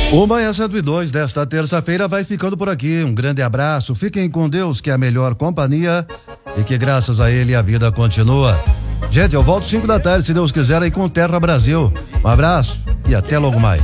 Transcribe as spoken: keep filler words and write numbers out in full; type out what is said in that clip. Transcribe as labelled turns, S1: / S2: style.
S1: O Manhã cento e dois desta terça-feira vai ficando por aqui. Um grande abraço, fiquem com Deus, que é a melhor companhia e que graças a ele a vida continua. Gente, eu volto cinco da tarde, se Deus quiser, aí com Terra Brasil. Um abraço e até logo mais.